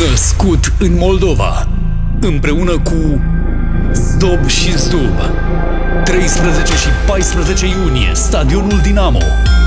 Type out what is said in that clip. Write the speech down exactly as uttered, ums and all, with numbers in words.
Născut în Moldova, împreună cu Zdob și Zdub. treisprezece și paisprezece iunie, Stadionul Dinamo.